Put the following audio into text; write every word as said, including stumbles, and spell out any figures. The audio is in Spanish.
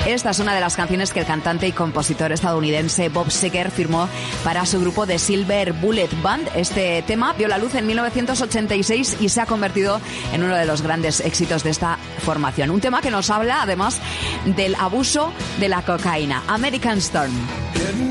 Esta es una de las canciones que el cantante y compositor estadounidense Bob Seger firmó para su grupo The Silver Bullet Band. Este tema vio la luz en mil novecientos ochenta y seis y se ha convertido en uno de los grandes éxitos de esta formación. Un tema que nos habla, además, del abuso de la cocaína. American Storm.